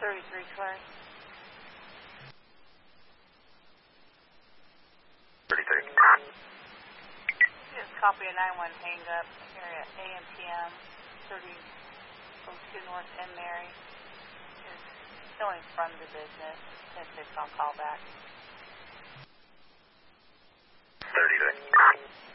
33, sorry. 33. Just copy a 91 hang up here at AMPM 3002 North M. Mary. Is showing from the business. 10-6 on call back. 33.